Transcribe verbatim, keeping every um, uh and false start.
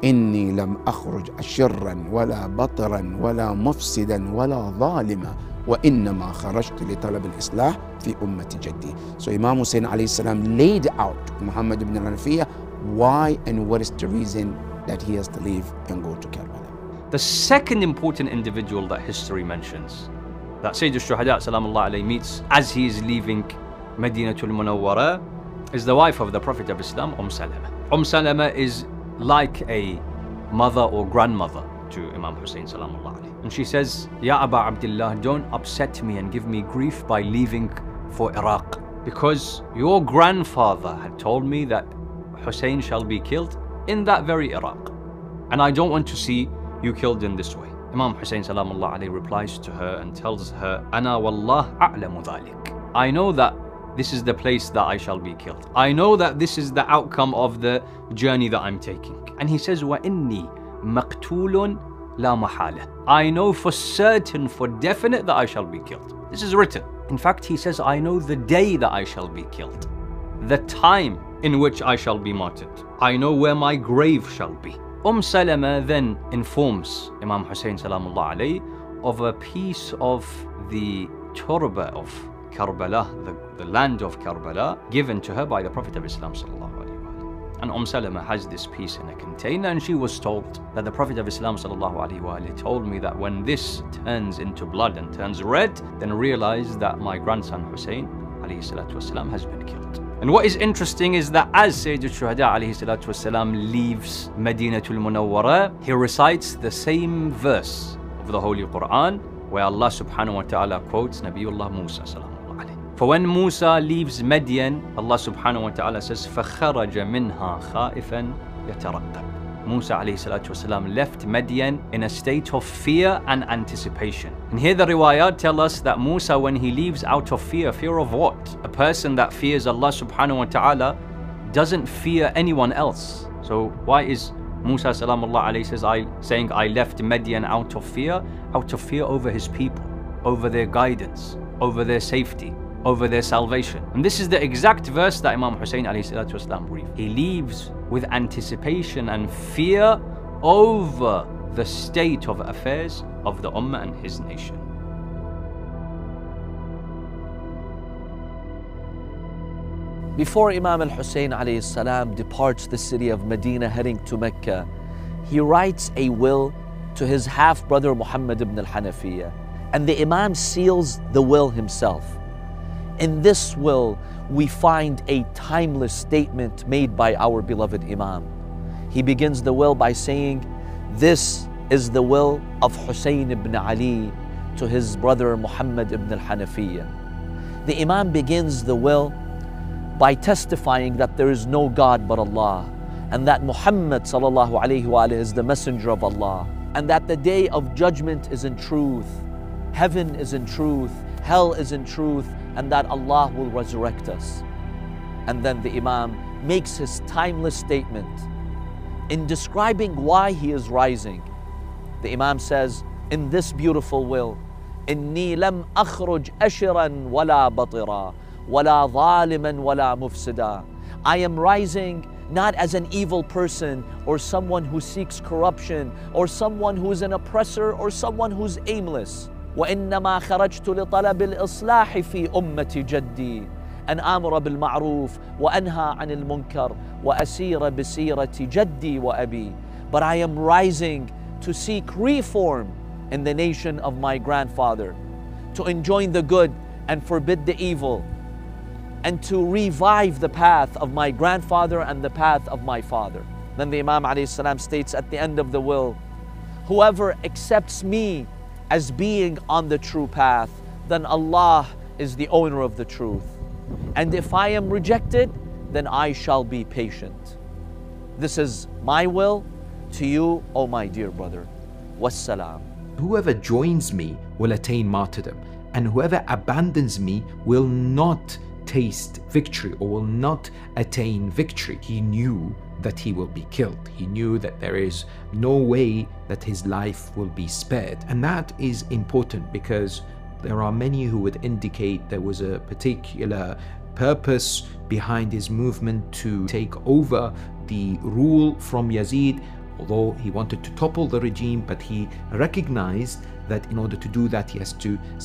وإني لم أخرج أشرا ولا بطرا ولا مفسدا ولا ظالما وإنما خرجت لطلب الإصلاح في أمة جدي. So Imam Hussein alayhi salam laid out Muhammad ibn al-Hanafiyyah why and what is the reason that he has to leave and go to Karbala. The second important individual that history mentions, that Sayyid al-Shuhada salamullah alayhi meets as he is leaving Madinatul Munawwara, is the wife of the Prophet of Islam, Umm Salama. Umm Salama is like a mother or grandmother to Imam Hussein salamullah alayhi. And she says, Ya Aba Abdullah, don't upset me and give me grief by leaving for Iraq, because your grandfather had told me that Hussein shall be killed in that very Iraq, and I don't want to see you killed in this way. Imam Hussein salamullah alayhi replies to her and tells her, Ana wallah a'lamu dhalik. I know that this is the place that I shall be killed. I know that this is the outcome of the journey that I'm taking. And he says, Wa inni maqtulun la mahala. I know for certain, for definite, that I shall be killed. This is written. In fact, he says, I know the day that I shall be killed, the time in which I shall be martyred. I know where my grave shall be. Umm Salama then informs Imam Hussein salamullah alayhi of a piece of the turba of Karbala, the, the land of Karbala, given to her by the Prophet of Islam sallallahu alayhi wa alayhi. And Umm Salama has this piece in a container, and she was told that the Prophet of Islam sallallahu alayhi wa alayhi told me that when this turns into blood and turns red, then realize that my grandson Hussein alayhi salatu wasalam has been killed. And what is interesting is that as Sayyid al-Shuhada alayhi salatu wasalam leaves Madinatul Munawwara, he recites the same verse of the Holy Quran where Allah subhanahu wa ta'ala quotes Nabiullah Musa salam. For when Musa leaves Madian, Allah subhanahu wa ta'ala says, فَخَرَجَ مِنْهَا خَائِفًا يَتَرَقَّبُ. Musa alayhi salatu wasalam left Madian in a state of fear and anticipation. And here the riwayat tell us that Musa, when he leaves out of fear, fear of what? A person that fears Allah subhanahu wa ta'ala doesn't fear anyone else. So why is Musa salamullah alayhi says, I, saying, I left Madian out of fear? Out of fear over his people, over their guidance, over their safety, over their salvation. And this is the exact verse that Imam Hussein alayhi salatu wasalam briefed. He leaves with anticipation and fear over the state of affairs of the Ummah and his nation. Before Imam al-Hussein alayhi salam departs the city of Medina heading to Mecca, he writes a will to his half-brother Muhammad ibn al-Hanafiyyah, and the Imam seals the will himself. In this will, we find a timeless statement made by our beloved Imam. He begins the will by saying, this is the will of Hussein ibn Ali to his brother Muhammad ibn al-Hanafiyyah. The Imam begins the will by testifying that there is no God but Allah, and that Muhammad sallallahu alayhi wa alayhi is the messenger of Allah, and that the day of judgment is in truth, heaven is in truth, hell is in truth, and that Allah will resurrect us. And then the Imam makes his timeless statement. In describing why he is rising, the Imam says, in this beautiful will, إِنِّي لَمْ أَخْرُجْ أَشِرًا وَلَا بَطِرًا وَلَا ظَالِمًا وَلَا مُفْسِدًا. I am rising not as an evil person or someone who seeks corruption or someone who is an oppressor or someone who's aimless. وإنما خرجت لطلب الإصلاح في أمة جدي أن آمر بالمعروف وأنهى عن المنكر وأسير بسيرة جدي وأبي. But I am rising to seek reform in the nation of my grandfather, to enjoin the good and forbid the evil, and to revive the path of my grandfather and the path of my father. Then the Imam alayhi salam states at the end of the will, whoever accepts me as being on the true path, then Allah is the owner of the truth. And if I am rejected, then I shall be patient. This is my will to you, O my dear brother. Wassalam. Whoever joins me will attain martyrdom, and whoever abandons me will not taste victory or will not attain victory. He knew that he will be killed. He knew that there is no way that his life will be spared. And that is important because there are many who would indicate there was a particular purpose behind his movement to take over the rule from Yazid although he wanted to topple the regime, but he recognized that in order to do that, he has to